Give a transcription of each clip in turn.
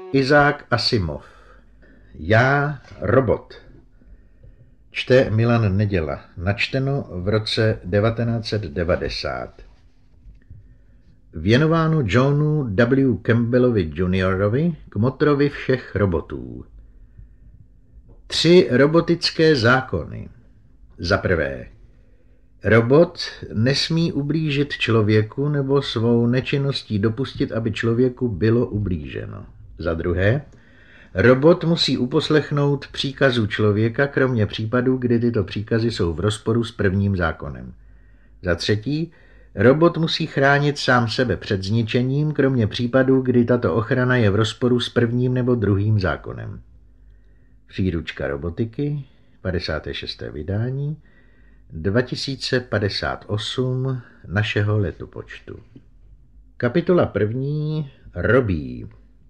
Isaac Asimov. Já, robot. Čte Milan Neděla. Načteno v roce 1990. Věnováno Johnu W. Campbellovi juniorovi, kmotrovi všech robotů. 3 robotické zákony. Za prvé, robot nesmí ublížit člověku nebo svou nečinností dopustit, aby člověku bylo ublíženo. Za druhé, robot musí uposlechnout příkazu člověka, kromě případů, kdy tyto příkazy jsou v rozporu s prvním zákonem. Za třetí, robot musí chránit sám sebe před zničením, kromě případů, kdy tato ochrana je v rozporu s prvním nebo druhým zákonem. Příručka robotiky, 56. vydání, 2058 našeho letopočtu. Kapitola 1. Robí.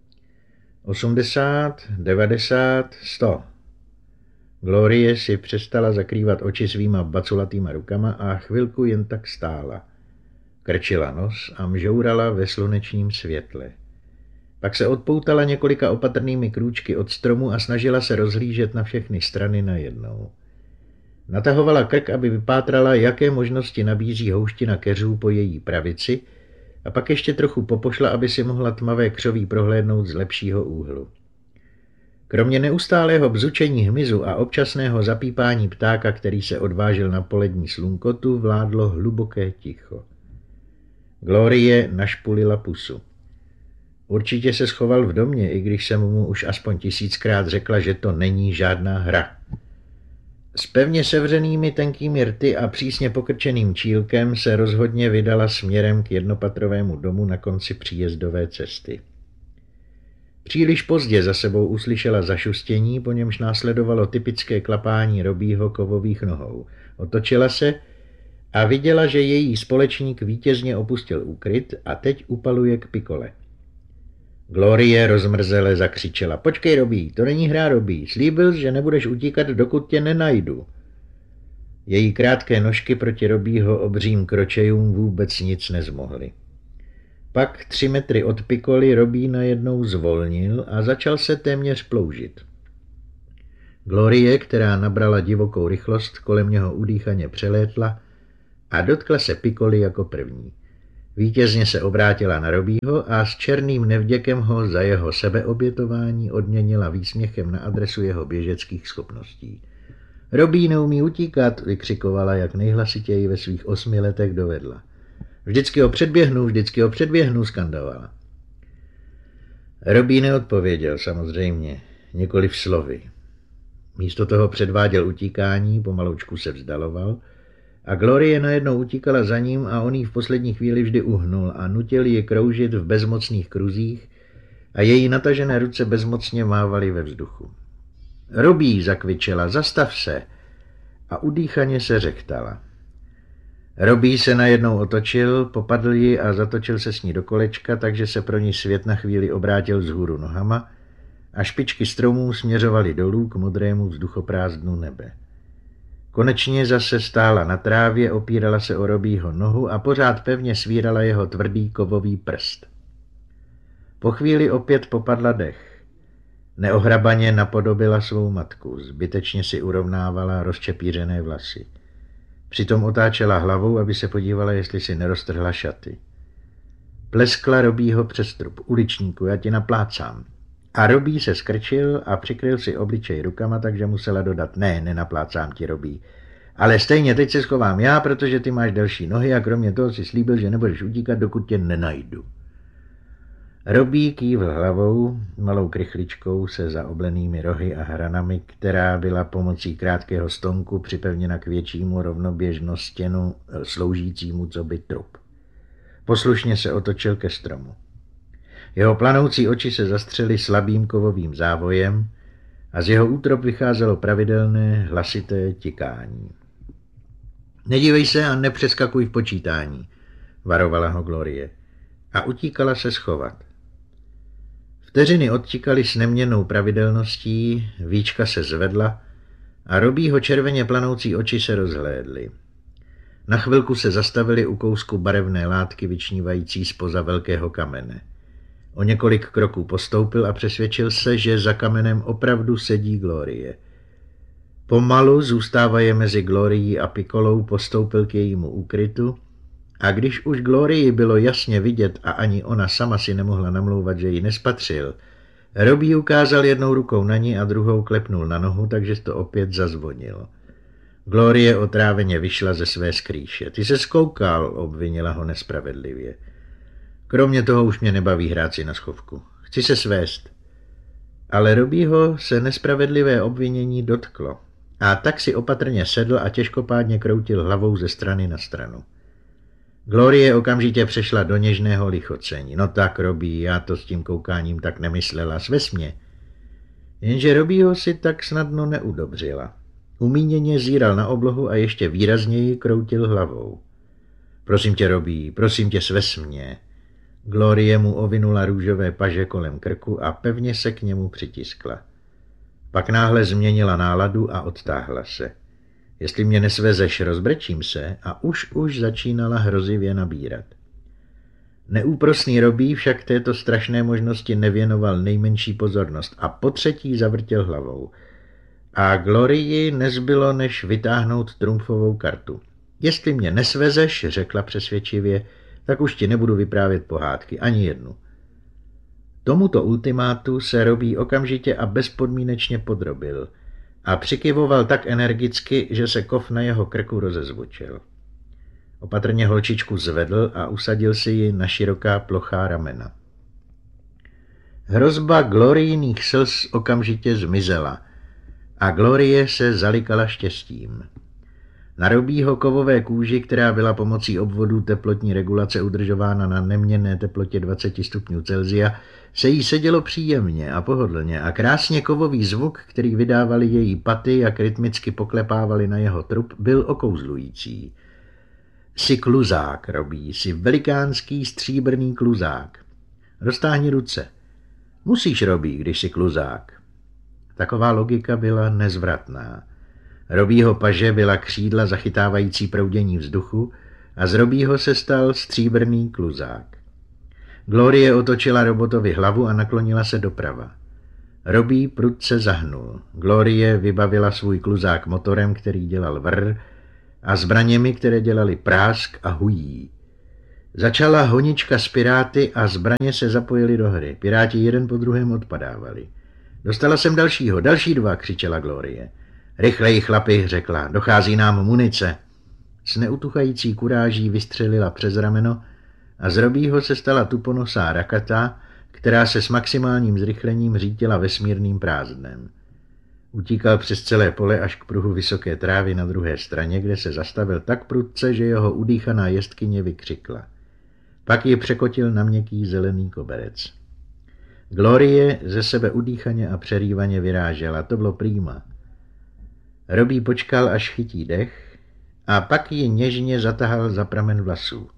80, 90, 100. Glorie si přestala zakrývat oči svýma baculatýma rukama a chvilku jen tak stála. Krčila nos a mžourala ve slunečním světle. Pak se odpoutala několika opatrnými krůčky od stromu a snažila se rozhlížet na všechny strany najednou. Natahovala krk, aby vypátrala, jaké možnosti nabízí houština keřů po její pravici, a pak ještě trochu popošla, aby si mohla tmavé křoví prohlédnout z lepšího úhlu. Kromě neustálého bzučení hmyzu a občasného zapípání ptáka, který se odvážil na polední slunkotu, vládlo hluboké ticho. Glorie našpulila pusu. Určitě se schoval v domě, i když jsem mu už aspoň 1000krát řekla, že to není žádná hra. S pevně sevřenými tenkými rty a přísně pokrčeným čílkem se rozhodně vydala směrem k jednopatrovému domu na konci příjezdové cesty. Příliš pozdě za sebou uslyšela zašustění, po němž následovalo typické klapání Robího kovových nohou. Otočila se a viděla, že její společník vítězně opustil úkryt a teď upaluje k pikole. Glorie rozmrzele zakřičela. Počkej, Robí, to není hra, Robí. Slíbil, že nebudeš utíkat, dokud tě nenajdu. Její krátké nožky proti Robího obřím kročejům vůbec nic nezmohly. Pak 3 metry od pikoly Robí najednou zvolnil a začal se téměř ploužit. Glorie, která nabrala divokou rychlost, kolem něho udýchaně přelétla a dotkla se pikoly jako první. Vítězně se obrátila na Robího a s černým nevděkem ho za jeho sebeobětování odměnila výsměchem na adresu jeho běžeckých schopností. Robí neumí utíkat, vykřikovala, jak nejhlasitěji ve svých 8 letech dovedla. Vždycky ho předběhnu, skandovala. Robí neodpověděl, samozřejmě, nikoliv slovy. Místo toho předváděl utíkání, pomaloučku se vzdaloval, a Glorie najednou utíkala za ním a on jí v poslední chvíli vždy uhnul a nutil ji kroužit v bezmocných kruzích a její natažené ruce bezmocně mávaly ve vzduchu. Robí, zakvičela, zastav se, a udýchaně se řechtala. Robí se najednou otočil, popadl ji a zatočil se s ní do kolečka, takže se pro ní svět na chvíli obrátil vzhůru nohama a špičky stromů směřovaly dolů k modrému vzduchoprázdnu nebe. Konečně zase stála na trávě, opírala se o Robího nohu a pořád pevně svírala jeho tvrdý kovový prst. Po chvíli opět popadla dech. Neohrabaně napodobila svou matku, zbytečně si urovnávala rozčepířené vlasy. Přitom otáčela hlavou, aby se podívala, jestli si neroztrhla šaty. Pleskla Robího přes trup. Uličníku, já ti naplácám. A Robí se skrčil a přikryl si obličej rukama, takže musela dodat, ne, nenaplácám ti, Robí. Ale stejně teď se schovám já, protože ty máš delší nohy a kromě toho si slíbil, že nebudeš utíkat, dokud tě nenajdu. Robí kývl hlavou, malou krychličkou se zaoblenými rohy a hranami, která byla pomocí krátkého stonku připevněna k většímu rovnoběžnostěnu sloužícímu coby trup. Poslušně se otočil ke stromu. Jeho planoucí oči se zastřely slabým kovovým závojem a z jeho útrop vycházelo pravidelné hlasité tikání. Nedívej se a nepřeskakuj v počítání, varovala ho Glorie, a utíkala se schovat. Vteřiny odtikaly s neměnnou pravidelností, víčka se zvedla a Robího červeně planoucí oči se rozhlédly. Na chvilku se zastavili u kousku barevné látky vyčnívající zpoza velkého kamene. O několik kroků postoupil a přesvědčil se, že za kamenem opravdu sedí Glorie. Pomalu, zůstávaje mezi Glorií a Piccolou, postoupil k jejímu úkrytu a když už Glorii bylo jasně vidět a ani ona sama si nemohla namlouvat, že ji nespatřil, Robbie ukázal jednou rukou na ní a druhou klepnul na nohu, takže to opět zazvonilo. Glorie otráveně vyšla ze své skrýše. Ty se skoukal, obvinila ho nespravedlivě. Kromě toho už mě nebaví hrát si na schovku. Chci se svést. Ale Robbieho se nespravedlivé obvinění dotklo. A tak si opatrně sedl a těžkopádně kroutil hlavou ze strany na stranu. Glorie okamžitě přešla do něžného lichocení. No tak, Robbie, já to s tím koukáním tak nemyslela, svez mě. Jenže Robbieho si tak snadno neudobřila. Umíněně zíral na oblohu a ještě výrazněji kroutil hlavou. Prosím tě, Robbie, prosím tě, svez mě. Glorie mu ovinula růžové paže kolem krku a pevně se k němu přitiskla. Pak náhle změnila náladu a odtáhla se. Jestli mě nesvezeš, rozbrečím se a už začínala hrozivě nabírat. Neúprosný Robbie však této strašné možnosti nevěnoval nejmenší pozornost a potřetí zavrtěl hlavou. A Glorii nezbylo, než vytáhnout trumfovou kartu. Jestli mě nesvezeš, řekla přesvědčivě, tak už ti nebudu vyprávět pohádky, ani jednu. Tomuto ultimátu se Robbie okamžitě a bezpodmínečně podrobil a přikyvoval tak energicky, že se kov na jeho krku rozezvučil. Opatrně holčičku zvedl a usadil si ji na široká plochá ramena. Hrozba Glorijných slz okamžitě zmizela a Glorie se zalikala štěstím. Na Robbieho kovové kůži, která byla pomocí obvodů teplotní regulace udržována na neměnné teplotě 20 stupňů Celsia, se jí sedělo příjemně a pohodlně a krásně kovový zvuk, který vydávali její paty, jak rytmicky poklepávali na jeho trup, byl okouzlující. Jsi kluzák, Robbie, jsi velikánský stříbrný kluzák. Roztáhni ruce. Musíš, Robbie, když jsi kluzák. Taková logika byla nezvratná. Robbieho paže byla křídla zachytávající proudění vzduchu a z Robbieho se stal stříbrný kluzák. Glorie otočila robotovi hlavu a naklonila se doprava. Robbie prudce zahnul. Glorie vybavila svůj kluzák motorem, který dělal vrr, a zbraněmi, které dělaly prásk a hují. Začala honička s piráty a zbraně se zapojily do hry. Piráti jeden po druhém odpadávali. Dostala jsem dalšího, další dva, křičela Glorie. Rychleji, chlapi, řekla, dochází nám munice. S neutuchající kuráží vystřelila přes rameno a z Robbieho se stala tuponosá rakata, která se s maximálním zrychlením řítila vesmírným prázdnem. Utíkal přes celé pole až k pruhu vysoké trávy na druhé straně, kde se zastavil tak prudce, že jeho udýchaná jezdkyně vykřikla. Pak ji překotil na měkký zelený koberec. Glorie ze sebe udýchaně a přerývaně vyrážela, to bylo prýma. Robbie počkal, až chytí dech, a pak ji něžně zatahal za pramen vlasů.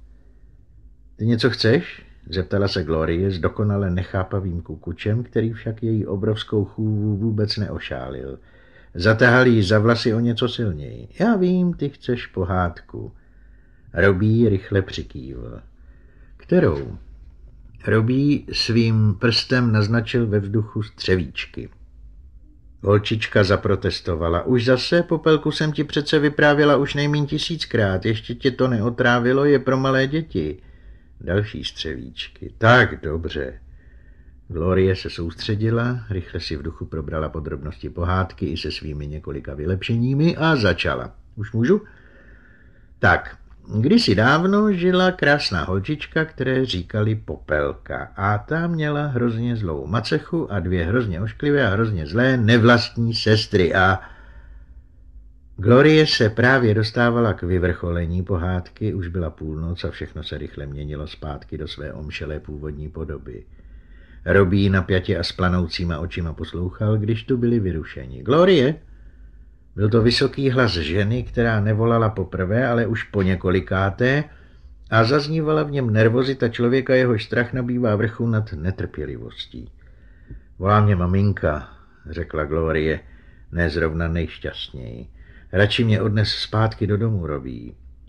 Ty něco chceš? Zeptala se Glorie s dokonale nechápavým kukučem, který však její obrovskou chůvu vůbec neošálil. Zatahal jí za vlasy o něco silněji. Já vím, ty chceš pohádku. Robbie rychle přikývl. Kterou? Robbie svým prstem naznačil ve vzduchu střevíčky. Holčička zaprotestovala. Už zase, Popelku, jsem ti přece vyprávěla už nejmíň 1000krát. Ještě tě to neotrávilo, je pro malé děti. Další střevíčky. Tak, dobře. Glorie se soustředila, rychle si v duchu probrala podrobnosti pohádky i se svými několika vylepšeními a začala. Už můžu? Tak, kdysi dávno žila krásná holčička, které říkali Popelka, a ta měla hrozně zlou macechu a 2 hrozně ošklivé a hrozně zlé nevlastní sestry a... Glorie se právě dostávala k vyvrcholení pohádky, už byla půlnoc a všechno se rychle měnilo zpátky do své omšelé původní podoby. Robbie napjatě a s planoucíma očima poslouchal, když tu byli vyrušeni. Glorie! Byl to vysoký hlas ženy, která nevolala poprvé, ale už po několikáté a zaznívala v něm nervozita člověka, jehož strach nabývá vrchu nad netrpělivostí. Volá mě maminka, řekla Glorie, ne zrovna nejšťastněji. Radši mě odnes zpátky do domu, Robbie.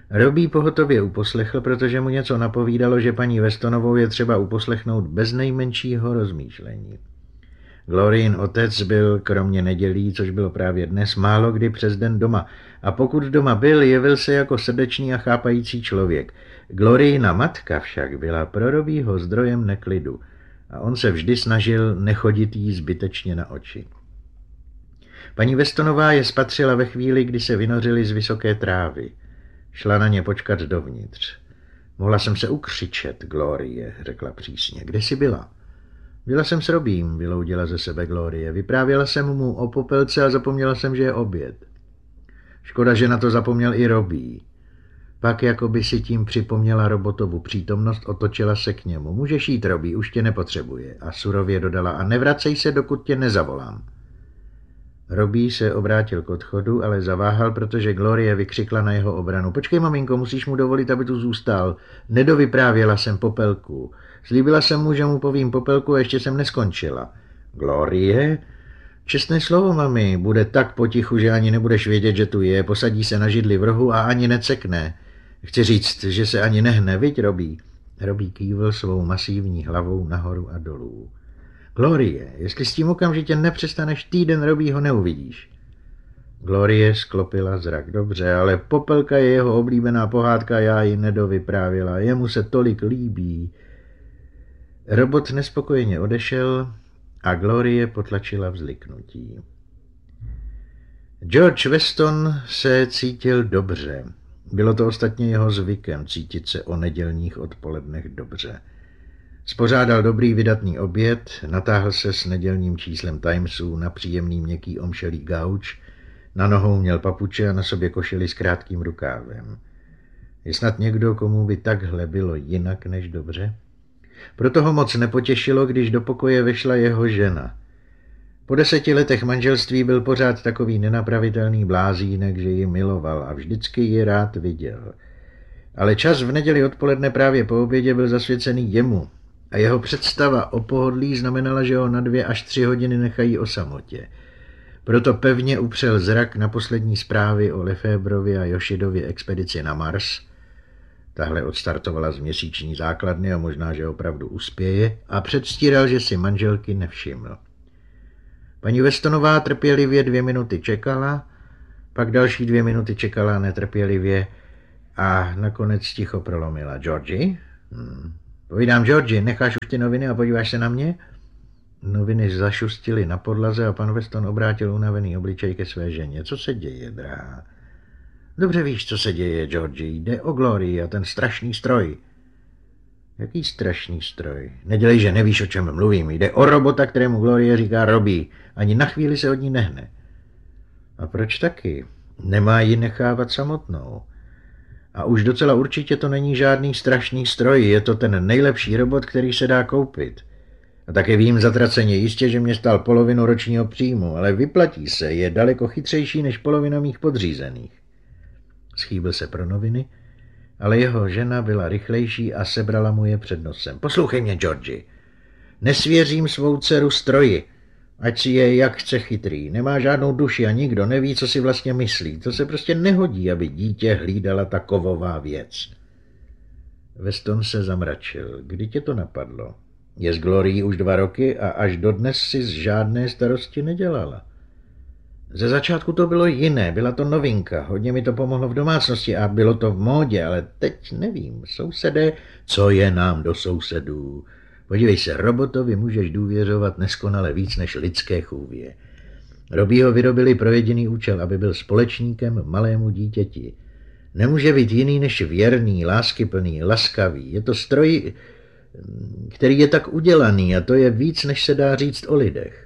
Robbie pohotově uposlechl, protože mu něco napovídalo, že paní Westonovou je třeba uposlechnout bez nejmenšího rozmýšlení. Gloryin otec byl, kromě nedělí, což bylo právě dnes, málo kdy přes den doma. A pokud doma byl, jevil se jako srdečný a chápající člověk. Gloryina matka však byla pro Robbieho zdrojem neklidu. A on se vždy snažil nechodit jí zbytečně na oči. Paní Westonová je spatřila ve chvíli, kdy se vynořili z vysoké trávy. Šla na ně počkat dovnitř. Mohla jsem se ukřičet, Glorie, řekla přísně. Kde jsi byla? Byla jsem s Robbiem, vyloudila ze sebe Glorie. Vyprávěla jsem mu o popelce a zapomněla jsem, že je oběd. Škoda, že na to zapomněl i Robbie. Pak, jako by si tím připomněla robotovu přítomnost, otočila se k němu. Můžeš jít, Robbie, už tě nepotřebuje. A surově dodala, a nevracej se, dokud tě nezavolám. Robbie se obrátil k odchodu, ale zaváhal, protože Glorie vykřikla na jeho obranu. Počkej, maminko, musíš mu dovolit, aby tu zůstal. Nedovyprávěla jsem popelku. Slíbila jsem mu, že mu povím popelku a ještě jsem neskončila. Glorie? Čestné slovo, mami, bude tak potichu, že ani nebudeš vědět, že tu je. Posadí se na židli v rohu a ani necekne. Chci říct, že se ani nehne, viď, Robbie? Robbie kývl svou masivní hlavou nahoru a dolů. Glorie, jestli s tím okamžitě nepřestaneš, týden Robbieho neuvidíš. Glorie sklopila zrak. Dobře, ale popelka je jeho oblíbená pohádka, já ji nedovyprávěla. Jemu se tolik líbí. Robot nespokojeně odešel a Glorie potlačila vzliknutí. George Weston se cítil dobře. Bylo to ostatně jeho zvykem cítit se o nedělních odpolednech dobře. Spořádal dobrý vydatný oběd, natáhl se s nedělním číslem Timesu na příjemný měkký omšelý gauč, na nohou měl papuče a na sobě košili s krátkým rukávem. Je snad někdo, komu by takhle bylo jinak než dobře? Proto ho moc nepotěšilo, když do pokoje vešla jeho žena. Po 10 letech manželství byl pořád takový nenapravitelný blázínek, že ji miloval a vždycky ji rád viděl. Ale čas v neděli odpoledne právě po obědě byl zasvěcený jemu a jeho představa o pohodlí znamenala, že ho na 2 až 3 hodiny nechají o samotě. Proto pevně upřel zrak na poslední zprávy o Lefebvrově a Yoshidově expedici na Mars. Tahle odstartovala z měsíční základny a možná, že opravdu uspěje, a předstíral, že si manželky nevšiml. Paní Westonová trpělivě 2 minuty čekala, pak další 2 minuty čekala netrpělivě a nakonec ticho prolomila. Georgi? Povídám, Georgi, necháš už ty noviny a podíváš se na mě? Noviny zašustily na podlaze a pan Weston obrátil unavený obličej ke své ženě. Co se děje, drahá? Dobře víš, co se děje, Georgi. Jde o Glorii a ten strašný stroj. Jaký strašný stroj? Nedělej, že nevíš, o čem mluvím. Jde o robota, kterému Glorie říká Robbie. Ani na chvíli se od ní nehne. A proč taky? Nemá ji nechávat samotnou. A už docela určitě to není žádný strašný stroj. Je to ten nejlepší robot, který se dá koupit. A také vím zatraceně jistě, že mě stál polovinu ročního příjmu, ale vyplatí se, je daleko chytřejší než polovina mých podřízených. Schýbil se pro noviny, ale jeho žena byla rychlejší a sebrala mu je před nosem. Poslouchej mě, Georgi. Nesvěřím svou dceru stroji, ať si je jak chce chytrý. Nemá žádnou duši a nikdo neví, co si vlastně myslí. To se prostě nehodí, aby dítě hlídala ta kovová věc. Weston se zamračil. Kdy tě to napadlo? Je s Glorií už 2 roky a až dodnes si z žádné starosti nedělala. Ze začátku to bylo jiné, byla to novinka, hodně mi to pomohlo v domácnosti a bylo to v módě, ale teď nevím, sousedé, co je nám do sousedů. Podívej se, robotovi můžeš důvěřovat neskonale víc než lidské chůvě. Robbieho vyrobili pro jediný účel, aby byl společníkem malému dítěti. Nemůže být jiný než věrný, láskyplný, laskavý. Je to stroj, který je tak udělaný a to je víc, než se dá říct o lidech.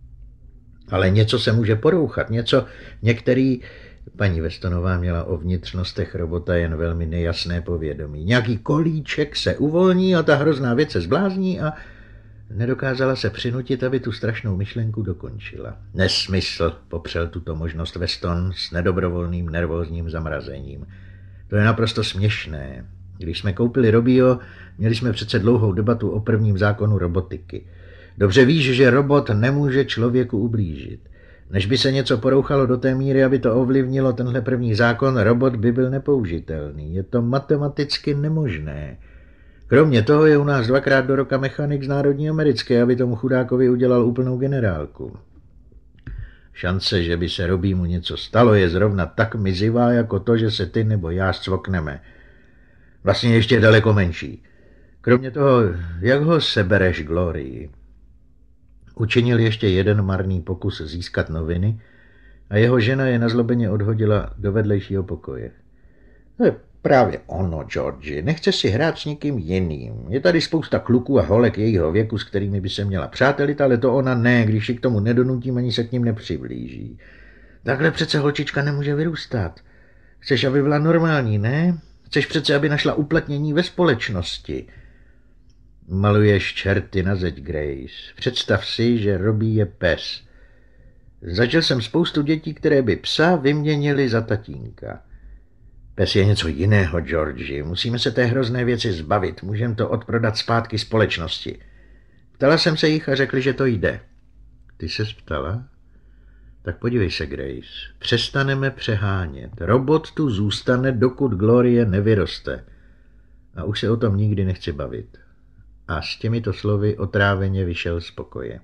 Ale něco se může porouchat, některý... Paní Westonová měla o vnitřnostech robota jen velmi nejasné povědomí. Nějaký kolíček se uvolní a ta hrozná věc se zblázní a nedokázala se přinutit, aby tu strašnou myšlenku dokončila. Nesmysl, popřel tuto možnost Weston s nedobrovolným nervózním zamrazením. To je naprosto směšné. Když jsme koupili Robbieho, měli jsme přece dlouhou debatu o prvním zákonu robotiky. Dobře víš, že robot nemůže člověku ublížit. Než by se něco porouchalo do té míry, aby to ovlivnilo tenhle první zákon, robot by byl nepoužitelný. Je to matematicky nemožné. Kromě toho je u nás 2krát do roka mechanik z Národní americké, aby tomu chudákovi udělal úplnou generálku. Šance, že by se Robímu něco stalo, je zrovna tak mizivá, jako to, že se ty nebo já scvokneme. Vlastně ještě daleko menší. Kromě toho, jak ho sebereš Glorii? Učinil ještě jeden marný pokus získat noviny a jeho žena je nazlobeně odhodila do vedlejšího pokoje. To je právě ono, Georgi. Nechce si hrát s někým jiným. Je tady spousta kluků a holek jejího věku, s kterými by se měla přátelit, ale to ona ne, když ji k tomu nedonutím, ani se k ním nepřiblíží. Takhle přece holčička nemůže vyrůstat. Chceš, aby byla normální, ne? Chceš přece, aby našla uplatnění ve společnosti. Maluješ čerty na zeď, Grace. Představ si, že Robbie je pes. Zažil jsem spoustu dětí, které by psa vyměnili za tatínka. Pes je něco jiného, Georgi. Musíme se té hrozné věci zbavit. Můžeme to odprodat zpátky společnosti. Ptala jsem se jich a řekli, že to jde. Ty ses ptala? Tak podívej se, Grace. Přestaneme přehánět. Robot tu zůstane, dokud Glorie nevyroste. A už se o tom nikdy nechci bavit. A s těmito slovy otráveně vyšel z pokoje.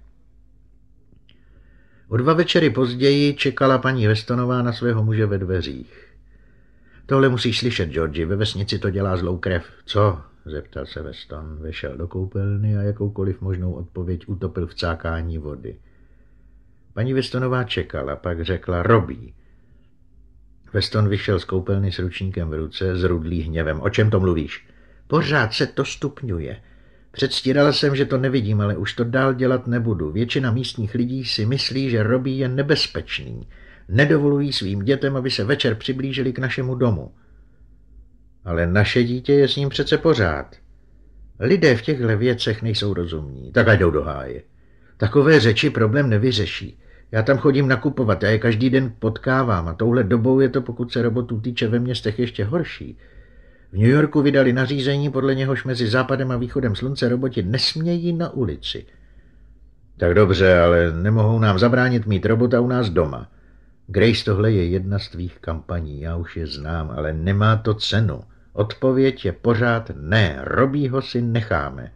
O 2 večery později čekala paní Westonová na svého muže ve dveřích. Tohle musíš slyšet, Georgi, ve vesnici to dělá zlou krev. Co? Zeptal se Weston. Vešel do koupelny a jakoukoliv možnou odpověď utopil v cákání vody. Paní Westonová čekala, pak řekla Robbie. Weston vyšel z koupelny s ručníkem v ruce, zrudlý hněvem. O čem to mluvíš? Pořád se to stupňuje. Předstírala jsem, že to nevidím, ale už to dál dělat nebudu. Většina místních lidí si myslí, že Robbie je nebezpečný. Nedovolují svým dětem, aby se večer přiblížili k našemu domu. Ale naše dítě je s ním přece pořád. Lidé v těchto věcech nejsou rozumní. Tak ať jdou do háje. Takové řeči problém nevyřeší. Já tam chodím nakupovat, já je každý den potkávám a touhle dobou je to, pokud se robotů týče, ve městech ještě horší. V New Yorku vydali nařízení, podle něhož mezi západem a východem slunce roboti nesmějí na ulici. Tak dobře, ale nemohou nám zabránit mít robota u nás doma. Grace, tohle je jedna z tvých kampaní, já už je znám, ale nemá to cenu. Odpověď je pořád ne, Robbieho si necháme.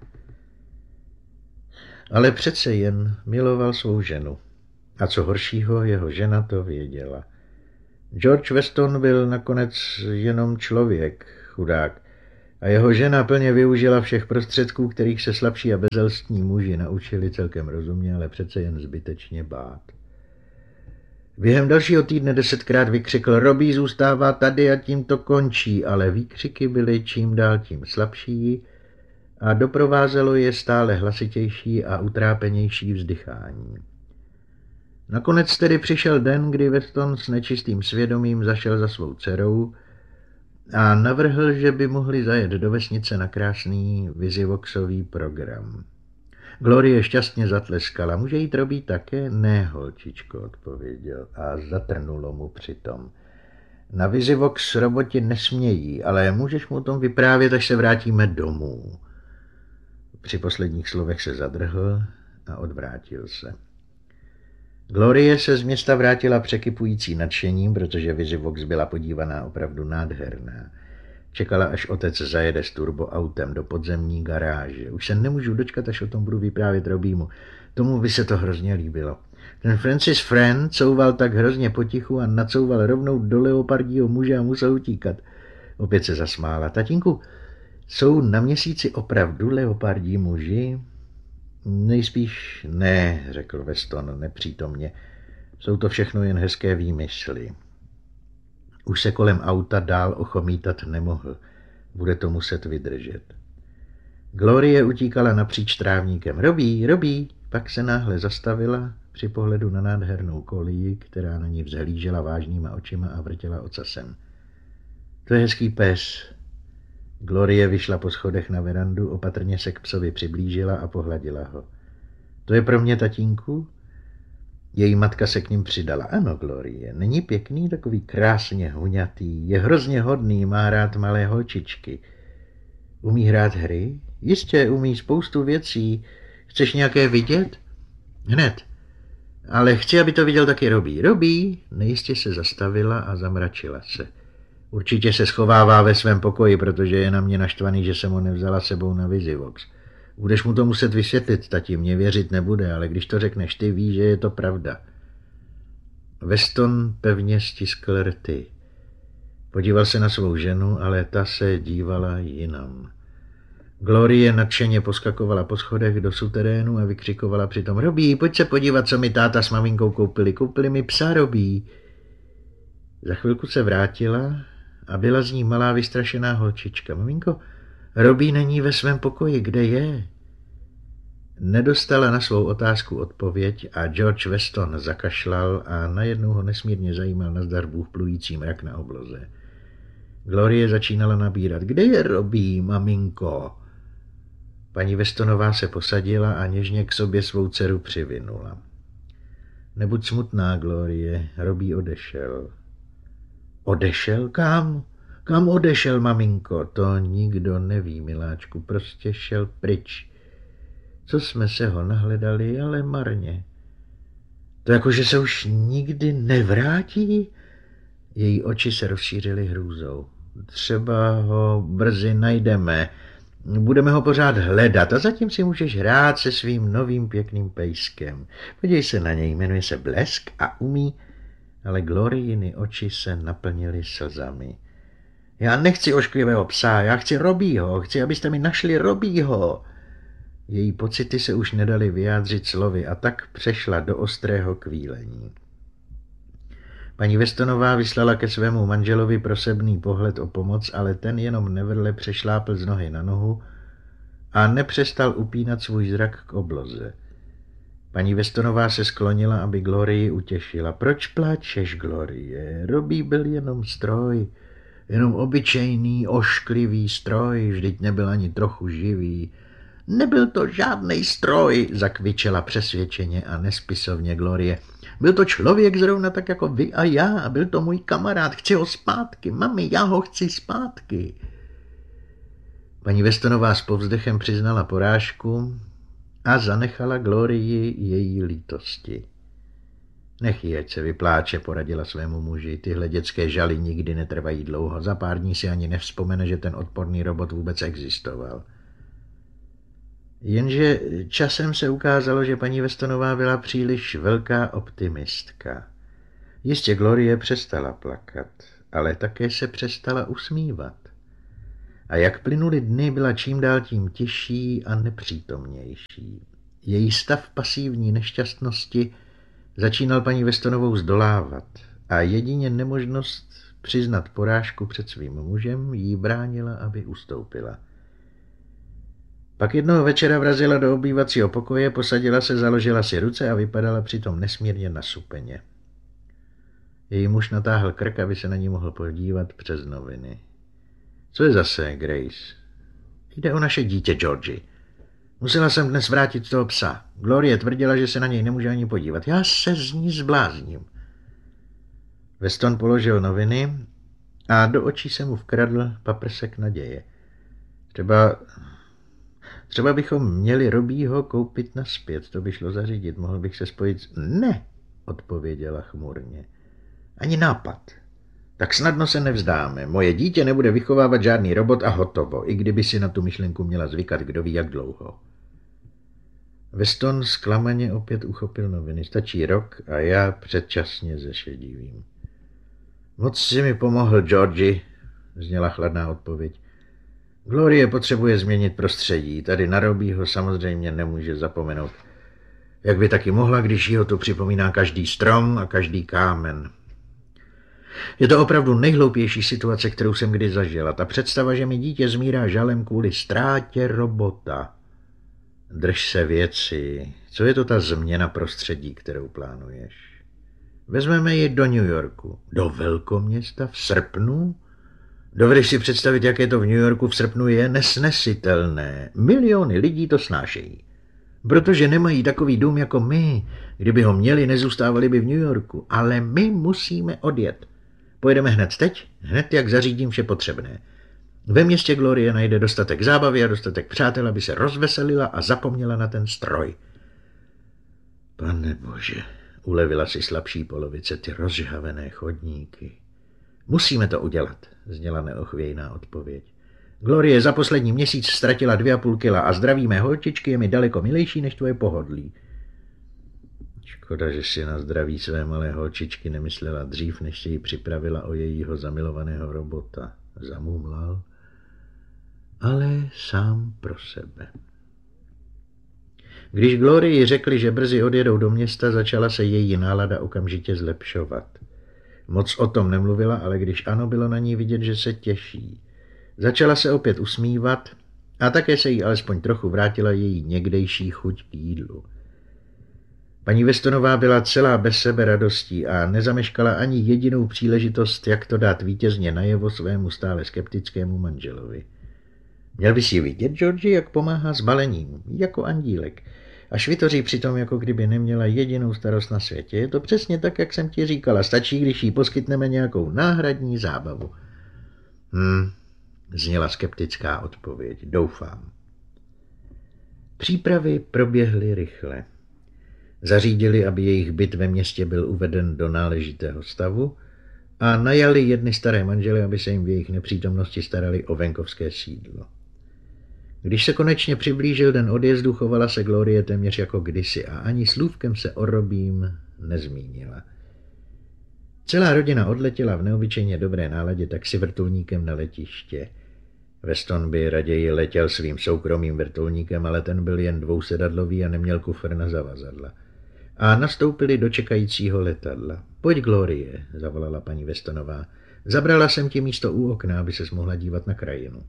Ale přece jen miloval svou ženu. A co horšího, jeho žena to věděla. George Weston byl nakonec jenom člověk, chudák, a jeho žena plně využila všech prostředků, kterých se slabší a bezelstní muži naučili celkem rozumně, ale přece jen zbytečně bát. Během dalšího týdne 10krát vykřikl Robbie zůstává tady a tím to končí, ale výkřiky byly čím dál tím slabší a doprovázelo je stále hlasitější a utrápenější vzdychání. Nakonec tedy přišel den, kdy Weston s nečistým svědomím zašel za svou dcerou a navrhl, že by mohli zajet do vesnice na krásný Vizivoxový program. Glorie šťastně zatleskala. Může jít Robbie také? Ne, holčičko, odpověděl a zatrnulo mu přitom. Na Vizivox roboti nesmějí, ale můžeš mu o tom vyprávět, až se vrátíme domů. Při posledních slovech se zadrhl a odvrátil se. Glorie se z města vrátila překypující nadšením, protože Vizivox byla podívaná opravdu nádherná. Čekala, až otec zajede s turboautem do podzemní garáže. Už se nemůžu dočkat, až o tom budu vyprávět Robímu. Tomu by se to hrozně líbilo. Ten Francis Friend couval tak hrozně potichu a nacouval rovnou do leopardího muže a musel utíkat. Opět se zasmála. Tatínku, jsou na Měsíci opravdu leopardí muži? Nejspíš ne, řekl Weston nepřítomně. Jsou to všechno jen hezké výmysly. Už se kolem auta dál ochomítat nemohl. Bude to muset vydržet. Glorie utíkala napříč trávníkem. Robbie, pak se náhle zastavila při pohledu na nádhernou kolii, která na ní vzhlížela vážnýma očima a vrtěla ocasem. To je hezký pes. Glorie vyšla po schodech na verandu, opatrně se k psovi přiblížila a pohladila ho. To je pro mě, tatínku? Její matka se k ním přidala. Ano, Glorie, není pěkný, takový krásně huňatý, je hrozně hodný, má rád malé holčičky. Umí hrát hry? Jistě, umí spoustu věcí. Chceš nějaké vidět? Hned. Ale chci, aby to viděl taky Robbie. Robbie nejistě se zastavila a zamračila se. Určitě se schovává ve svém pokoji, protože je na mě naštvaný, že jsem ho nevzala sebou na Visivox. Budeš mu to muset vysvětlit, tati, mě věřit nebude, ale když to řekneš ty, víš, že je to pravda. Weston pevně stiskl rty. Podíval se na svou ženu, ale ta se dívala jinam. Glorie nadšeně poskakovala po schodech do suterénu a vykřikovala přitom: Robbie, pojď se podívat, co mi táta s maminkou koupili. Koupili mi psa, Robbie. Za chvilku se vrátila a byla z ní malá vystrašená holčička. Maminko, Robbie není ve svém pokoji, kde je? Nedostala na svou otázku odpověď a George Weston zakašlal a najednou ho nesmírně zajímal nazdar Bůh plující mrak na obloze. Glorie začínala nabírat. Kde je Robbie, maminko? Paní Westonová se posadila a něžně k sobě svou dceru přivinula. Nebuď smutná, Glorie, Robbie odešel. Odešel? Kam? Kam odešel, maminko? To nikdo neví, miláčku, prostě šel pryč. Co jsme se ho nahledali, ale marně. To jako, že se už nikdy nevrátí? Její oči se rozšířily hrůzou. Třeba ho brzy najdeme. Budeme ho pořád hledat a zatím si můžeš hrát se svým novým pěkným pejskem. Podívej se na něj, jmenuje se Blesk a umí... Ale Gloriiny oči se naplnily slzami. Já nechci ošklivého psa, já chci Robbieho, chci, abyste mi našli Robbieho. Její pocity se už nedaly vyjádřit slovy a tak přešla do ostrého kvílení. Paní Westonová vyslala ke svému manželovi prosebný pohled o pomoc, ale ten jenom nevrle přešlápl z nohy na nohu a nepřestal upínat svůj zrak k obloze. Paní Westonová se sklonila, aby Glorii utěšila. Proč pláčeš, Glorie? Robbie byl jenom stroj, jenom obyčejný, ošklivý stroj, vždyť nebyl ani trochu živý. Nebyl to žádnej stroj, zakvičela přesvědčeně a nespisovně Glorie. Byl to člověk zrovna tak jako vy a já a byl to můj kamarád. Chci ho zpátky, mami, já ho chci zpátky. Paní Westonová s povzdechem přiznala porážku a zanechala Glorii její lítosti. Nech ji, ať se vypláče, poradila svému muži. Tyhle dětské žaly nikdy netrvají dlouho. Za pár dní si ani nevzpomene, že ten odporný robot vůbec existoval. Jenže časem se ukázalo, že paní Westonová byla příliš velká optimistka. Jistě Glorie přestala plakat, ale také se přestala usmívat. A jak plynuly dny, byla čím dál tím tišší a nepřítomnější. Její stav pasivní nešťastnosti začínal paní Westonovou zdolávat a jedině nemožnost přiznat porážku před svým mužem jí bránila, aby ustoupila. Pak jednoho večera vrazila do obývacího pokoje, posadila se, založila si ruce a vypadala přitom nesmírně nasupeně. Její muž natáhl krk, aby se na ní mohl podívat přes noviny. Co je zase, Grace? Jde o naše dítě, Georgi. Musela jsem dnes vrátit toho psa. Glorie tvrdila, že se na něj nemůže ani podívat. Já se z ní zblázním. Weston položil noviny a do očí se mu vkradl paprsek naděje. Třeba bychom měli Robbieho koupit nazpět, to by šlo zařídit, mohl bych se spojit s... Ne, odpověděla chmurně. Ani nápad. Tak snadno se nevzdáme. Moje dítě nebude vychovávat žádný robot a hotovo, i kdyby si na tu myšlenku měla zvykat, kdo ví jak dlouho. Weston zklamaně opět uchopil noviny. Stačí rok a já předčasně zešedivím. Moc si mi pomohl, Georgi, zněla chladná odpověď. Glorie potřebuje změnit prostředí. Tady na Robbieho samozřejmě nemůže zapomenout. Jak by taky mohla, když jí ho to připomíná každý strom a každý kámen. Je to opravdu nejhloupější situace, kterou jsem kdy zažila. Ta představa, že mi dítě zmírá žalem kvůli ztrátě robota. Drž se věci. Co je to ta změna prostředí, kterou plánuješ? Vezmeme ji do New Yorku. Do velkoměsta v srpnu? Dovedeš si představit, jaké to v New Yorku v srpnu je? Nesnesitelné. Miliony lidí to snášejí. Protože nemají takový dům jako my. Kdyby ho měli, nezůstávali by v New Yorku. Ale my musíme odjet. Pojedeme hned teď, hned jak zařídím vše potřebné. Ve městě Glorie najde dostatek zábavy a dostatek přátel, aby se rozveselila a zapomněla na ten stroj. Pane Bože, ulevila si slabší polovice, ty rozžhavené chodníky. Musíme to udělat, zněla neochvějná odpověď. Glorie za poslední měsíc ztratila 2,5 kila a zdraví mé holčičky je mi daleko milejší než tvoje pohodlí. Škoda, že si na zdraví své malé holčičky nemyslela dřív, než si ji připravila o jejího zamilovaného robota. Zamumlal, ale sám pro sebe. Když Glorii řekli, že brzy odjedou do města, začala se její nálada okamžitě zlepšovat. Moc o tom nemluvila, ale když ano, bylo na ní vidět, že se těší. Začala se opět usmívat a také se jí alespoň trochu vrátila její někdejší chuť k jídlu. Paní Westonová byla celá bez sebe radostí a nezameškala ani jedinou příležitost, jak to dát vítězně najevo svému stále skeptickému manželovi. Měl bys ji vidět, Georgi, jak pomáhá s balením, jako andílek. A švitoří přitom, jako kdyby neměla jedinou starost na světě. Je to přesně tak, jak jsem ti říkala. Stačí, když jí poskytneme nějakou náhradní zábavu. Zněla skeptická odpověď. Doufám. Přípravy proběhly rychle. Zařídili, aby jejich byt ve městě byl uveden do náležitého stavu a najali jedny staré manžely, aby se jim v jejich nepřítomnosti starali o venkovské sídlo. Když se konečně přiblížil den odjezdu, chovala se Glorie téměř jako kdysi a ani slůvkem se o Robím nezmínila. Celá rodina odletěla v neobyčejně dobré náladě taxivrtulníkem na letiště. Weston by raději letěl svým soukromým vrtulníkem, ale ten byl jen dvousedadlový a neměl kufr na zavazadla. A nastoupili do čekajícího letadla. Pojď, Glorie, zavolala paní Westonová. Zabrala jsem ti místo u okna, aby ses mohla dívat na krajinu.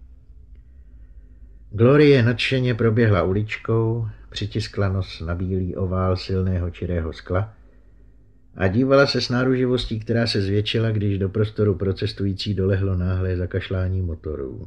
Glorie nadšeně proběhla uličkou, přitiskla nos na bílý ovál silného čirého skla a dívala se s náruživostí, která se zvětšila, když do prostoru pro cestující dolehlo náhlé zakašlání motorů.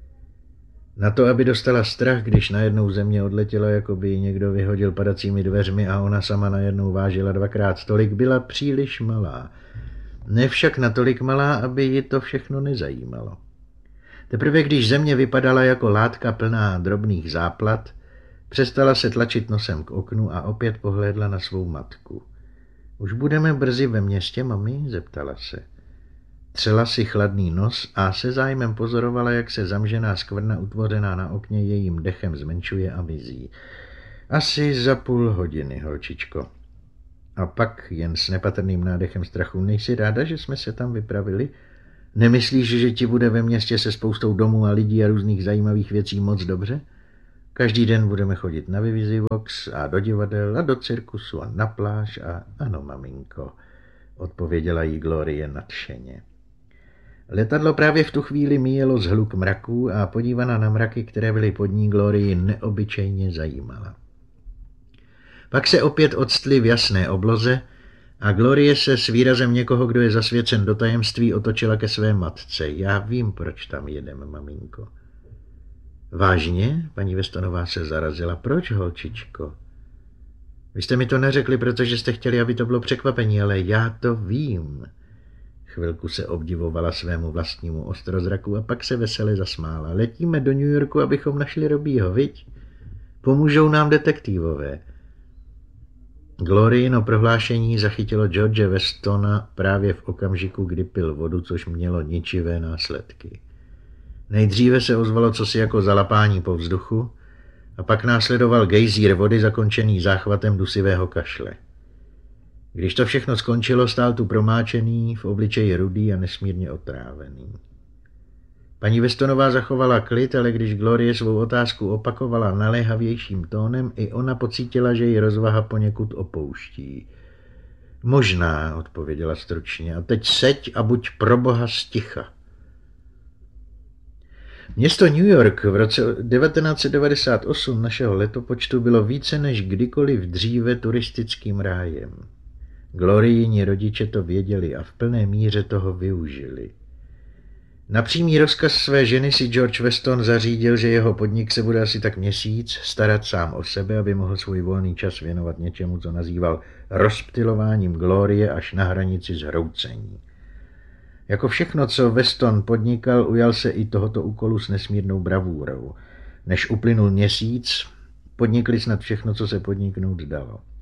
Na to, aby dostala strach, když najednou země odletěla, jako by ji někdo vyhodil padacími dveřmi a ona sama najednou vážila 2x tolik, byla příliš malá. Ne však natolik malá, aby ji to všechno nezajímalo. Teprve když země vypadala jako látka plná drobných záplat, přestala se tlačit nosem k oknu a opět pohlédla na svou matku. Už budeme brzy ve městě, mami? Zeptala se. Třela si chladný nos a se zájmem pozorovala, jak se zamžená skvrna utvořená na okně jejím dechem zmenšuje a mizí. Asi za 0,5 hodiny, holčičko. A pak jen s nepatrným nádechem strachu. Nejsi ráda, že jsme se tam vypravili? Nemyslíš, že ti bude ve městě se spoustou domů a lidí a různých zajímavých věcí moc dobře? Každý den budeme chodit na Vivizivox a do divadel a do cirkusu a na pláž a ano, maminko, odpověděla jí Glorie nadšeně. Letadlo právě v tu chvíli míjelo zhluk mraků a podívaná na mraky, které byly pod ní, Glorii neobyčejně zajímala. Pak se opět octli v jasné obloze a Glorie se s výrazem někoho, kdo je zasvěcen do tajemství, otočila ke své matce. Já vím, proč tam jedeme, maminko. Vážně? Paní Westonová se zarazila. Proč, holčičko? Vy jste mi to neřekli, protože jste chtěli, aby to bylo překvapení, ale já to vím. Chvilku se obdivovala svému vlastnímu ostrozraku a pak se vesele zasmála. Letíme do New Yorku, abychom našli Robího, viď? Pomůžou nám detektivové. Gloriino prohlášení zachytilo George Westona právě v okamžiku, kdy pil vodu, což mělo ničivé následky. Nejdříve se ozvalo cosi jako zalapání po vzduchu a pak následoval gejzír vody zakončený záchvatem dusivého kašle. Když to všechno skončilo, stál tu promáčený, v obličeji rudý a nesmírně otrávený. Paní Westonová zachovala klid, ale když Glorie svou otázku opakovala naléhavějším tónem, i ona pocítila, že ji rozvaha poněkud opouští. Možná, odpověděla stručně, a teď seď a buď pro boha sticha. Město New York v roce 1998 našeho letopočtu bylo více než kdykoliv dříve turistickým rájem. Gloriini rodiče to věděli a v plné míře toho využili. Na přímý rozkaz své ženy si George Weston zařídil, že jeho podnik se bude asi tak měsíc starat sám o sebe, aby mohl svůj volný čas věnovat něčemu, co nazýval rozptylováním Glorie až na hranici zhroucení. Jako všechno, co Weston podnikal, ujal se i tohoto úkolu s nesmírnou bravůrou. Než uplynul měsíc, podnikli snad všechno, co se podniknout dalo.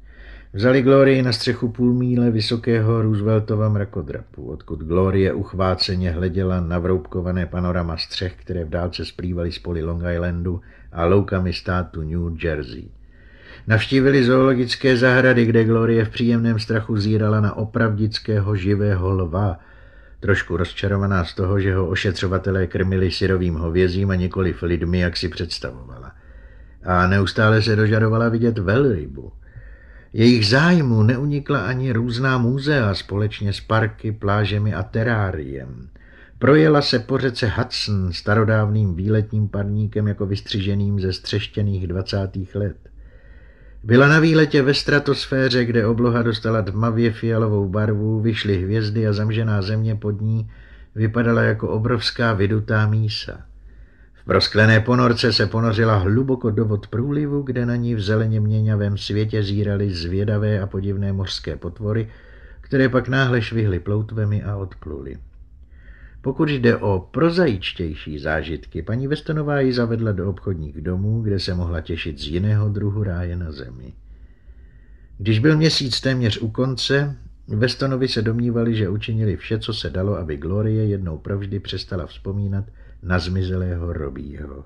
Vzali Glorii na střechu půl míle vysokého Rooseveltova mrakodrapu, odkud Glorie uchváceně hleděla na vroubkované panorama střech, které v dálce splývaly z poli Long Islandu a loukami státu New Jersey. Navštívili zoologické zahrady, kde Glorie v příjemném strachu zírala na opravdického živého lva, trošku rozčarovaná z toho, že ho ošetřovatelé krmili syrovým hovězím a nikoliv lidmi, jak si představovala. A neustále se dožadovala vidět velrybu. Jejich zájmu neunikla ani různá muzea společně s parky, plážemi a teráriem. Projela se po řece Hudson starodávným výletním parníkem jako vystřiženým ze střeštěných 20. let. Byla na výletě ve stratosféře, kde obloha dostala tmavě fialovou barvu, vyšly hvězdy a zamžená země pod ní vypadala jako obrovská vydutá mísa. V prosklené ponorce se ponořila hluboko do vod průlivu, kde na ní v zeleně měňavém světě zíraly zvědavé a podivné mořské potvory, které pak náhle švihly ploutvemi a odpluly. Pokud jde o prozajičtější zážitky, paní Westonová ji zavedla do obchodních domů, kde se mohla těšit z jiného druhu ráje na zemi. Když byl měsíc téměř u konce, Westonovi se domnívali, že učinili vše, co se dalo, aby Glorie jednou provždy přestala vzpomínat na zmizelého Robbieho.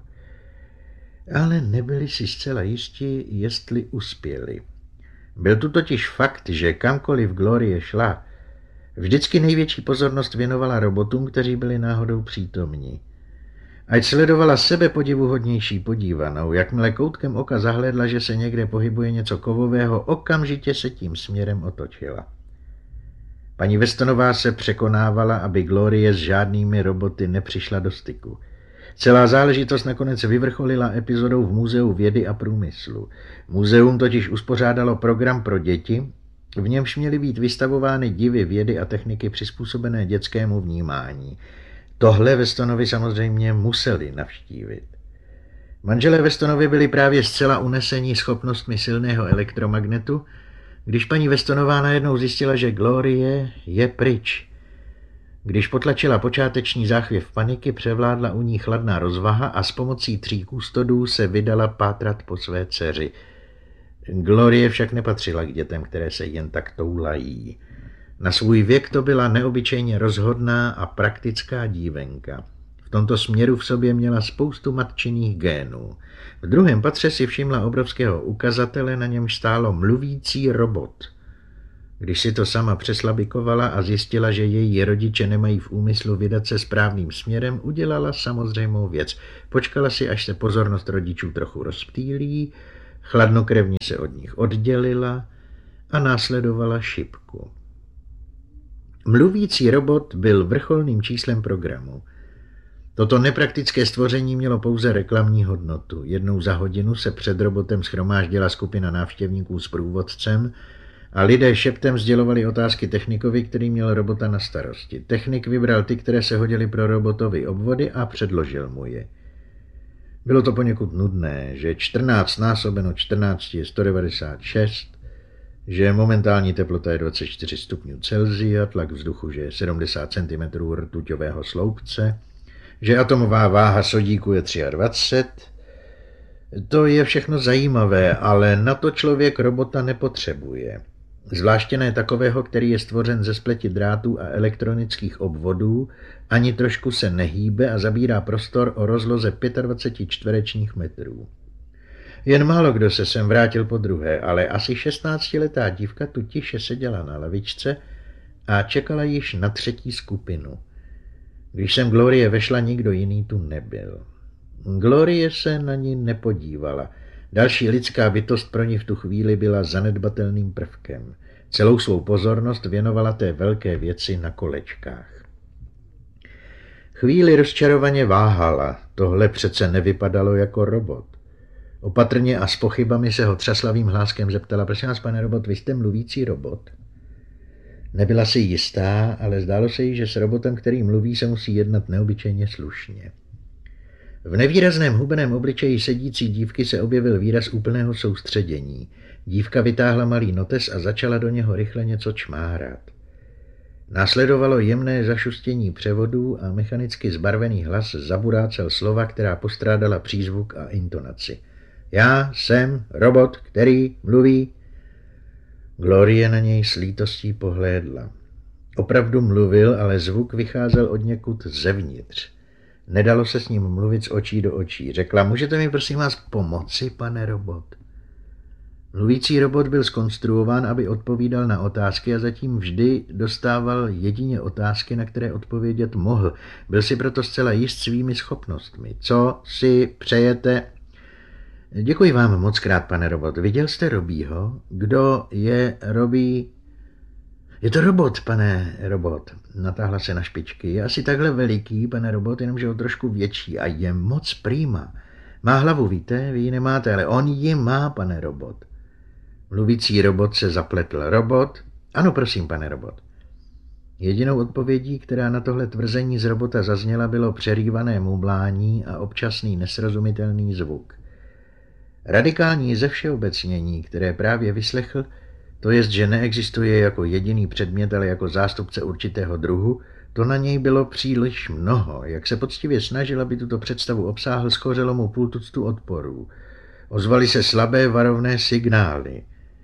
Ale nebyli si zcela jistí, jestli uspěli. Byl tu totiž fakt, že kamkoliv Glorie šla, vždycky největší pozornost věnovala robotům, kteří byli náhodou přítomní. Ať sledovala sebe podivuhodnější podívanou, jakmile koutkem oka zahlédla, že se někde pohybuje něco kovového, okamžitě se tím směrem otočila. Paní Westonová se překonávala, aby Glorie s žádnými roboty nepřišla do styku. Celá záležitost nakonec vyvrcholila epizodou v Muzeu vědy a průmyslu. Muzeum totiž uspořádalo program pro děti, v němž měly být vystavovány divy vědy a techniky přizpůsobené dětskému vnímání. Tohle Westonovi samozřejmě museli navštívit. Manželé Westonovi byli právě zcela unesení schopnostmi silného elektromagnetu, když paní Westonová najednou zjistila, že Glorie je pryč. Když potlačila počáteční záchvěv paniky, převládla u ní chladná rozvaha a s pomocí 3 kustodů se vydala pátrat po své dceři. Glorie však nepatřila k dětem, které se jen tak toulají. Na svůj věk to byla neobyčejně rozhodná a praktická dívenka. V tomto směru v sobě měla spoustu matčinných génů. V druhém patře si všimla obrovského ukazatele, na němž stálo mluvící robot. Když si to sama přeslabikovala a zjistila, že její rodiče nemají v úmyslu vydat se správným směrem, udělala samozřejmou věc. Počkala si, až se pozornost rodičů trochu rozptýlí, chladnokrevně se od nich oddělila a následovala šipku. Mluvící robot byl vrcholným číslem programu. Toto nepraktické stvoření mělo pouze reklamní hodnotu. Jednou za hodinu se před robotem shromáždila skupina návštěvníků s průvodcem a lidé šeptem sdělovali otázky technikovi, který měl robota na starosti. Technik vybral ty, které se hodily pro robotovy obvody a předložil mu je. Bylo to poněkud nudné, že 14 násobeno 14 je 196, že momentální teplota je 24 stupňů Celsia, tlak vzduchu, že je 70 cm rtuťového sloupce, že atomová váha sodíku je 23. To je všechno zajímavé, ale na to člověk robota nepotřebuje. Zvláště ne takového, který je stvořen ze spleti drátů a elektronických obvodů, ani trošku se nehýbe a zabírá prostor o rozloze 25 čtverečních metrů. Jen málo kdo se sem vrátil po druhé, ale asi 16letá dívka tu tiše seděla na lavičce a čekala již na 3. skupinu. Když sem Glorie vešla, nikdo jiný tu nebyl. Glorie se na ní nepodívala. Další lidská bytost pro ní v tu chvíli byla zanedbatelným prvkem. Celou svou pozornost věnovala té velké věci na kolečkách. Chvíli rozčarovaně váhala, tohle přece nevypadalo jako robot. Opatrně a s pochybami se ho třaslavým hláskem zeptala: prosím vás, pane robot, vy jste mluvící robot? Nebyla si jistá, ale zdálo se jí, že s robotem, který mluví, se musí jednat neobyčejně slušně. V nevýrazném hubeném obličeji sedící dívky se objevil výraz úplného soustředění. Dívka vytáhla malý notes a začala do něho rychle něco čmárat. Následovalo jemné zašustění převodů a mechanicky zbarvený hlas zaburácel slova, která postrádala přízvuk a intonaci. Já jsem robot, který mluví. Glorie na něj s lítostí pohlédla. Opravdu mluvil, ale zvuk vycházel od někud zevnitř. Nedalo se s ním mluvit z očí do očí. Řekla, můžete mi prosím vás pomoci, pane robot? Mluvící robot byl zkonstruován, aby odpovídal na otázky a zatím vždy dostával jedině otázky, na které odpovědět mohl. Byl si proto zcela jist svými schopnostmi. Co si přejete? Děkuji vám moc krát, pane robot. Viděl jste Robího? Kdo je Robí? Je to robot, pane robot. Natáhla se na špičky. Je asi takhle veliký, pane robot, jenomže o trošku větší a je moc prýma. Má hlavu, víte? Vy ji nemáte, ale on ji má, pane robot. Mluvící robot se zapletl. Robot? Ano, prosím, pane robot. Jedinou odpovědí, která na tohle tvrzení z robota zazněla, bylo přerývané mumlání a občasný nesrozumitelný zvuk. Radikální zevšeobecnění, které právě vyslechl, to jest, že neexistuje jako jediný předmět, ale jako zástupce určitého druhu, to na něj bylo příliš mnoho. Jak se poctivě snažil, aby tuto představu obsáhl, skořelo mu půl tuctu odporů. Ozvaly se slabé varovné signály.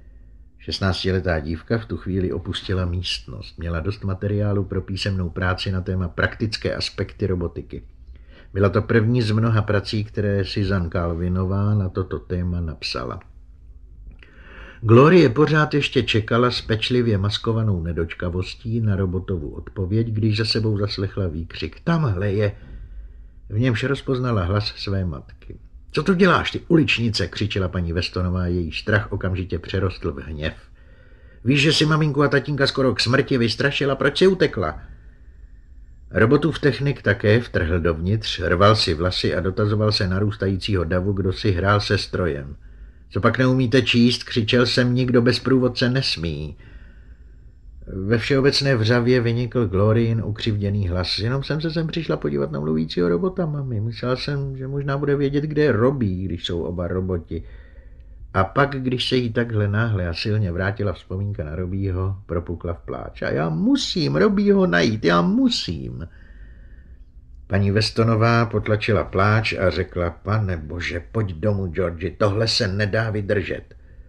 16letá dívka v tu chvíli opustila místnost. Měla dost materiálu pro písemnou práci na téma praktické aspekty robotiky. Byla to první z mnoha prací, které Susan Calvinová na toto téma napsala. Glorie pořád ještě čekala s pečlivě maskovanou nedočkavostí na robotovu odpověď, když za sebou zaslechla výkřik. Tamhle je. V němž rozpoznala hlas své matky. Co tu děláš, ty uličnice, křičela paní Westonová, její strach okamžitě přerostl v hněv. Víš, že si maminku a tatínka skoro k smrti vystrašila, proč si utekla? Robotův technik také vtrhl dovnitř, rval si vlasy a dotazoval se narůstajícího davu, kdo si hrál se strojem. Co pak neumíte číst, křičel jsem, nikdo bez průvodce nesmí. Ve všeobecné vřavě vynikl Glorien ukřivděný hlas. Jenom jsem se sem přišla podívat na mluvícího robota, mami. Myslel jsem, že možná bude vědět, kde je Robí, když jsou oba roboti. A pak, když se jí takhle náhle a silně vrátila vzpomínka na Robího, propukla v pláč. A já musím Robího najít, já musím. Paní Westonová potlačila pláč a řekla, pane bože, pojď domů, Georgi, tohle se nedá vydržet.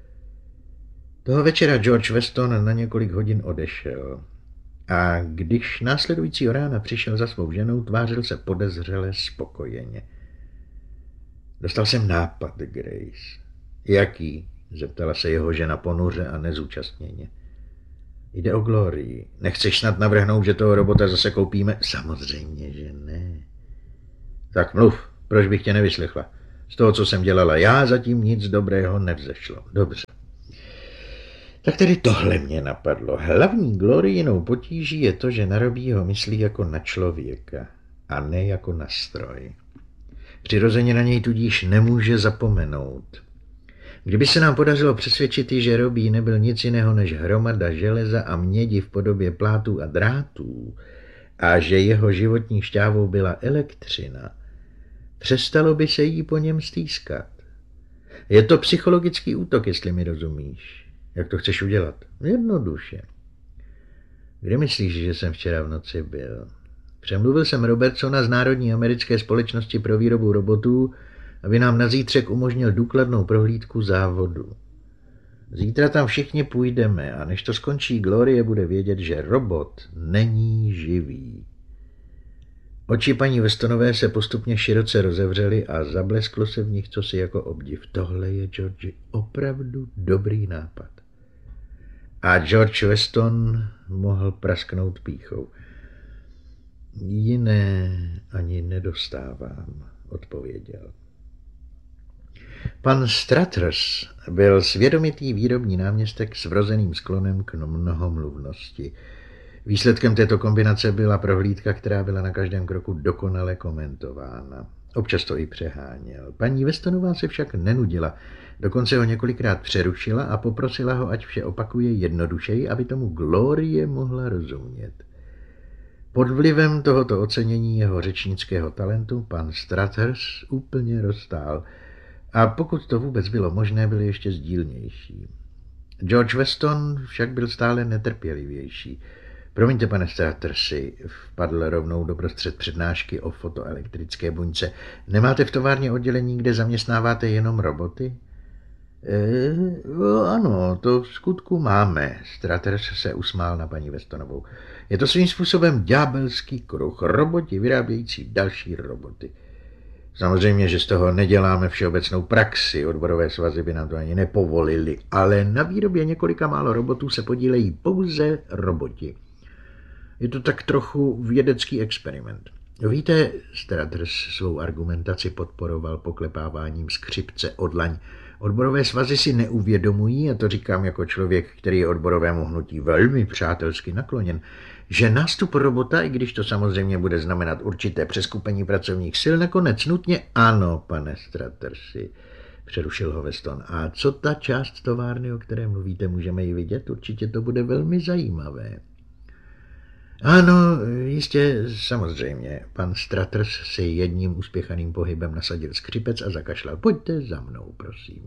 Toho večera George Weston na několik hodin odešel. A když následujícího rána přišel za svou ženou, tvářil se podezřele spokojeně. Dostal jsem nápad, Grace. Jaký? Zeptala se jeho žena ponuře a nezúčastněně. Jde o Glorii. Nechceš snad navrhnout, že toho robota zase koupíme? Samozřejmě, že ne. Tak mluv, proč bych tě nevyslechla? Z toho, co jsem dělala já, zatím nic dobrého nevzešlo. Dobře. Tak tedy tohle mě napadlo. Hlavní Gloriinou potíží je to, že na Robího myslí jako na člověka a ne jako na stroj. Přirozeně na něj tudíž nemůže zapomenout. Kdyby se nám podařilo přesvědčit, že Robí nebyl nic jiného než hromada železa a mědi v podobě plátů a drátů a že jeho životní šťávou byla elektřina, přestalo by se jí po něm stýskat. Je to psychologický útok, jestli mi rozumíš. Jak to chceš udělat? Jednoduše. Kde myslíš, že jsem včera v noci byl? Přemluvil jsem Robertsona z Národní americké společnosti pro výrobu robotů, aby nám na zítřek umožnil důkladnou prohlídku závodu. Zítra tam všichni půjdeme a než to skončí, Glorie bude vědět, že robot není živý. Oči paní Westonové se postupně široce rozevřely a zablesklo se v nich cosi jako obdiv. Tohle je, Georgi, opravdu dobrý nápad. A George Weston mohl prasknout pýchou. Jiné ani nedostávám, odpověděl. Pan Strathers byl svědomitý výrobní náměstek s vrozeným sklonem k mnohomluvnosti. Výsledkem této kombinace byla prohlídka, která byla na každém kroku dokonale komentována. Občas to i přeháněl. Paní Westonová se však nenudila, dokonce ho několikrát přerušila a poprosila ho, ať vše opakuje jednodušeji, aby tomu Glorie mohla rozumět. Pod vlivem tohoto ocenění jeho řečnického talentu pan Strathers úplně roztál a pokud to vůbec bylo možné, byl ještě sdílnější. George Weston však byl stále netrpělivější. Promiňte, pane Strathersi, vpadl rovnou doprostřed přednášky o fotoelektrické buňce. Nemáte v továrně oddělení, kde zaměstnáváte jenom roboty? Ano, to v skutku máme. Stratters se usmál na paní Westonovou. Je to svým způsobem ďábelský kruh. Roboti vyrábějící další roboty. Samozřejmě, že z toho neděláme všeobecnou praxi, odborové svazy by nám to ani nepovolili, ale na výrobě několika málo robotů se podílejí pouze roboti. Je to tak trochu vědecký experiment. Víte, Stratters svou argumentaci podporoval poklepáváním skřipce o dlaň. Odborové svazy si neuvědomují, a to říkám jako člověk, který je odborovému hnutí velmi přátelsky nakloněn, že nástup robota, i když to samozřejmě bude znamenat určité přeskupení pracovních sil, nakonec nutně ano, pane Strattersi, přerušil ho Weston. A co ta část továrny, o které mluvíte, můžeme ji vidět? Určitě to bude velmi zajímavé. Ano, jistě, samozřejmě. Pan Stratters si jedním uspěchaným pohybem nasadil skřipec a zakašlal. Pojďte za mnou, prosím.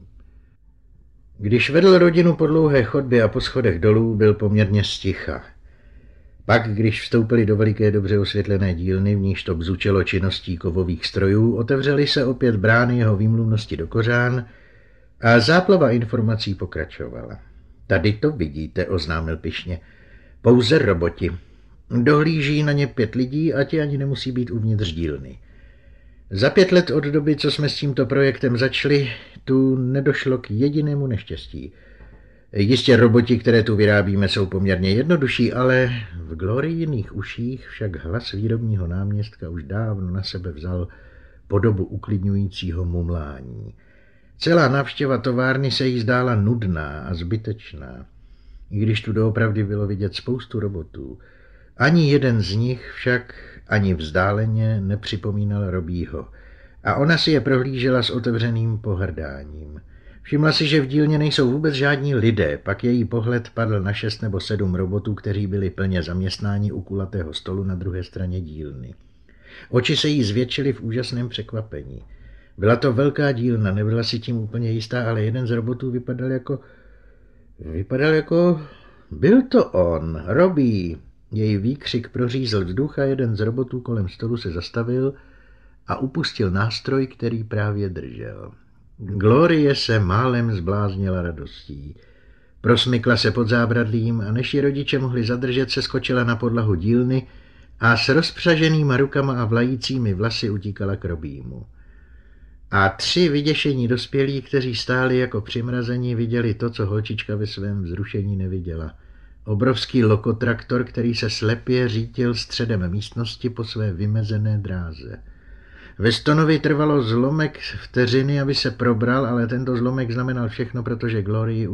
Když vedl rodinu po dlouhé chodbě a po schodech dolů, byl poměrně sticha. Pak, když vstoupili do veliké dobře osvětlené dílny, v níž to bzučelo činností kovových strojů, otevřely se opět brány jeho výmluvnosti do kořán a záplava informací pokračovala. Tady to vidíte, oznámil pyšně. Pouze roboti. Dohlíží na ně 5 lidí a ti ani nemusí být uvnitř dílny. Za 5 let od doby, co jsme s tímto projektem začali, tu nedošlo k jedinému neštěstí. Jistě roboti, které tu vyrábíme, jsou poměrně jednodušší, ale v Gloryjiných uších však hlas výrobního náměstka už dávno na sebe vzal podobu uklidňujícího mumlání. Celá návštěva továrny se jí zdála nudná a zbytečná, i když tu doopravdy bylo vidět spoustu robotů. Ani jeden z nich však ani vzdáleně nepřipomínal Robího a ona si je prohlížela s otevřeným pohrdáním. Všimla si, že v dílně nejsou vůbec žádní lidé, pak její pohled padl na 6 nebo 7 robotů, kteří byli plně zaměstnáni u kulatého stolu na druhé straně dílny. Oči se jí zvětšily v úžasném překvapení. Byla to velká dílna, nebyla si tím úplně jistá, ale jeden z robotů vypadal jako... Byl to on, Robí. Její výkřik prořízl vzduch a jeden z robotů kolem stolu se zastavil a upustil nástroj, který právě držel. Glorie se málem zbláznila radostí. Prosmykla se pod zábradlím a než ji rodiče mohli zadržet, se skočila na podlahu dílny a s rozpřaženýma rukama a vlajícími vlasy utíkala k Robímu. A 3 vyděšení dospělí, kteří stáli jako přimrazení, viděli to, co holčička ve svém vzrušení neviděla. Obrovský lokotraktor, který se slepě řítil středem místnosti po své vymezené dráze. Westonovi trvalo zlomek vteřiny, aby se probral, ale tento zlomek znamenal všechno, protože Glorii